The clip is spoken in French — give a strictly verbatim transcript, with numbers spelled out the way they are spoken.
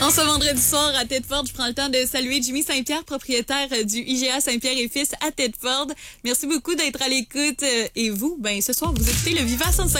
En ce vendredi soir à Thetford, je prends le temps de saluer Jimmy Saint-Pierre, propriétaire du I G A Saint-Pierre et Fils à Thetford. Merci beaucoup d'être à l'écoute. Et vous, ben ce soir, vous écoutez le Viva cent cinq.